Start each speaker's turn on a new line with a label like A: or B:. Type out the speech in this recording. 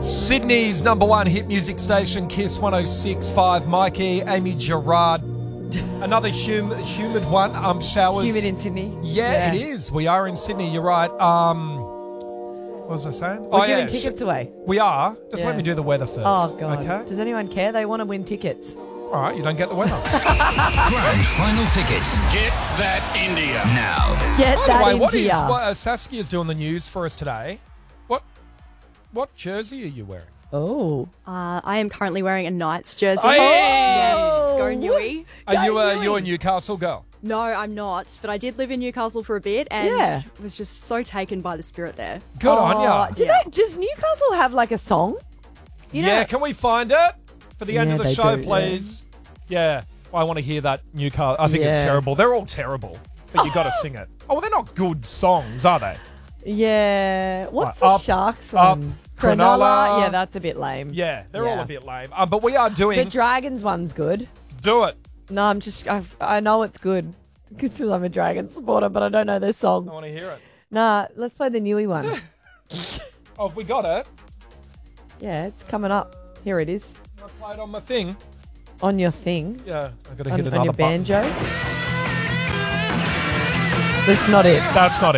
A: Sydney's number one hit music station, Kiss 106.5. Mikey, Amy Gerard. Another humid one. Showers.
B: Humid in Sydney.
A: Yeah, it is. We are in Sydney. You're right. What was I saying?
B: We're giving tickets away.
A: We are. Just let me do the weather first.
B: Oh, God.
A: Okay.
B: Does anyone care? They want to win tickets.
A: All right, you don't get the weather.
C: Grand final tickets.
D: Get that India.
C: Now.
B: Get
A: By
B: that
A: the way,
B: India.
A: Saskia's doing the news for us today. What jersey are you wearing?
B: Oh.
E: I am currently wearing a Knights jersey.
A: Hey!
E: Yes, go Newey.
A: Are you a Newcastle girl?
E: No, I'm not, but I did live in Newcastle for a bit and was just so taken by the spirit there.
A: Good on ya.
B: Does Newcastle have like a song?
A: Yeah, can we find it for the end of the
B: they
A: show,
B: do,
A: please? Yeah. I want to hear that Newcastle. I think it's terrible. They're all terrible, but you got to sing it. Oh, well, they're not good songs, are they?
B: Yeah. What's
A: Like,
B: the
A: up,
B: Sharks
A: up,
B: one?
A: Cronulla.
B: Yeah, that's a bit lame.
A: Yeah, they're all
B: Yeah.
A: a bit lame. But we are doing...
B: The Dragons one's good.
A: Do it.
B: No, I know it's good because I'm a Dragons supporter, but I don't know their
A: I
B: song.
A: want to hear it.
B: Nah, let's play the Newy one.
A: Oh, we got it.
B: Yeah, it's coming up. Here it is.
A: I play it on my thing.
B: On your thing.
A: Yeah, I got to hit
B: On
A: another
B: your
A: button.
B: banjo. That's not it.
A: That's not